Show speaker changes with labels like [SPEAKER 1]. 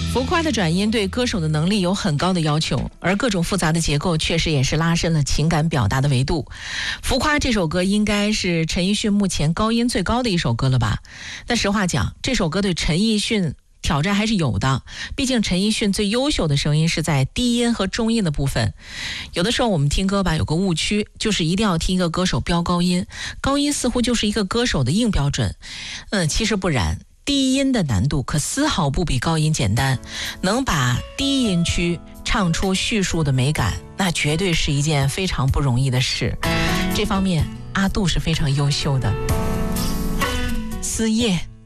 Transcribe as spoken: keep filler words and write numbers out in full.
[SPEAKER 1] 浮夸的转音对歌手的能力有很高的要求，而各种复杂的结构确实也是拉伸了情感表达的维度。浮夸这首歌应该是陈奕迅目前高音最高的一首歌了吧？但实话讲，这首歌对陈奕迅挑战还是有的，毕竟陈奕迅最优秀的声音是在低音和中音的部分。有的时候我们听歌吧，有个误区，就是一定要听一个歌手飙高音，高音似乎就是一个歌手的硬标准。嗯，其实不然，低音的难度可丝毫不比高音简单，能把低音区唱出叙述的美感，那绝对是一件非常不容易的事。这方面阿杜是非常优秀的。思夜。